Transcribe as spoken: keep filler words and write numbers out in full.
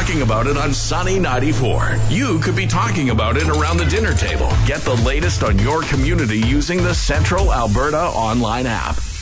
talking about it on Sunny ninety-four. You could be talking about it around the dinner table. Get the latest on your community using the Central Alberta online app.